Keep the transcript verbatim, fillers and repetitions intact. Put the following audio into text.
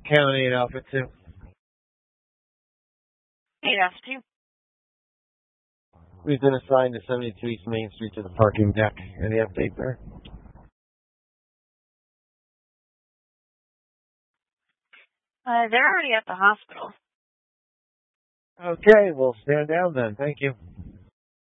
County at Alpha two. Hey, Alpha two. We've been assigned to seventy-two East Main Street to the parking deck. Any update there? Uh, they're already at the hospital. Okay, we'll stand down then. Thank you.